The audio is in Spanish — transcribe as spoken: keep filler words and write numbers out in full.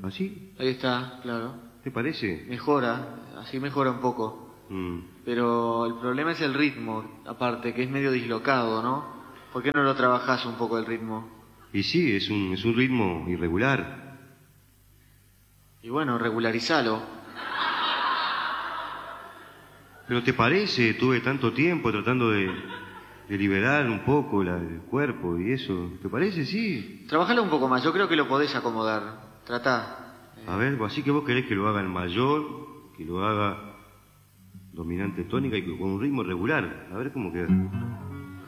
¿Así? Ahí está, claro. ¿Te parece? Mejora, así mejora un poco. Mm. Pero el problema es el ritmo, aparte, que es medio dislocado, ¿no? ¿Por qué no lo trabajás un poco el ritmo? Y sí, es un, es un ritmo irregular. Y bueno, regularizalo. ¿Pero te parece? Tuve tanto tiempo tratando de, de liberar un poco la, el cuerpo y eso. ¿Te parece? Sí. Trabajalo un poco más, yo creo que lo podés acomodar. Tratá. A ver, así que vos querés que lo haga en mayor, que lo haga dominante tónica y con un ritmo regular. A ver cómo queda.